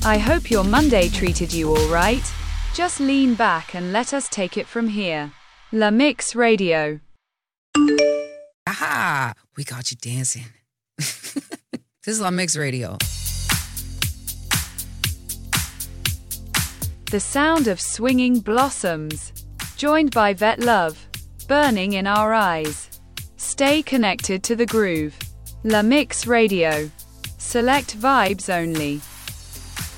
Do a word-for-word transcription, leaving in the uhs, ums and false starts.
I hope your Monday treated you all right. Just lean back and let us take it from here. La Mix Radio. Aha! We got you dancing. This is La Mix Radio. The sound of swinging blossoms. Joined by Vet Love. Burning in our eyes. Stay connected to the groove. La Mix Radio. Select vibes only.